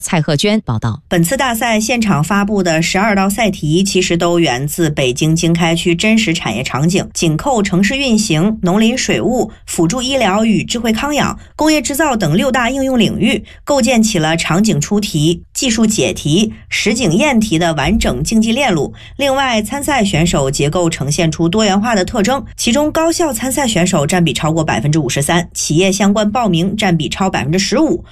蔡鹤娟报道。 本次大赛现场发布的12道赛题，其实都源自北京经开区真实产业场景，紧扣城市运行、农林水务、辅助医疗与智慧康养、工业制造等6大应用领域，构建起了场景出题、技术解题、实景验题的完整竞技链路。另外，参赛选手结构呈现出多元化的特征，其中高校参赛选手占比超过53%，企业相关报名占比超15%。